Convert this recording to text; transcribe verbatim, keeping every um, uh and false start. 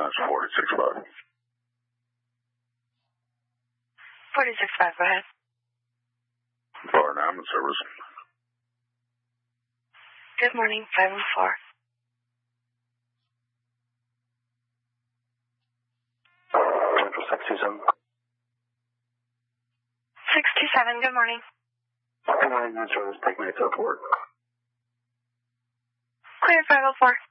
That's forty-six five. forty-six five, go ahead. Florida Ambulance Service. Good morning, five one four. Central six two seven. six two seven, good morning. Good morning, Ambulance Service. Take me to report. Clear five oh four.